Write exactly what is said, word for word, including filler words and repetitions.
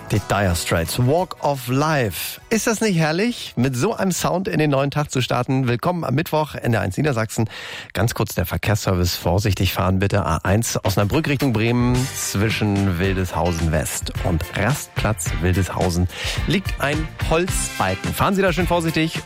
Die Dire Straits, Walk of Life. Ist das nicht herrlich, mit so einem Sound in den neuen Tag zu starten? Willkommen am Mittwoch in der eins Niedersachsen. Ganz kurz der Verkehrsservice. Vorsichtig fahren bitte. A eins Osnabrück Richtung Bremen zwischen Wildeshausen West und Rastplatz Wildeshausen liegt ein Holzbalken. Fahren Sie da schön vorsichtig.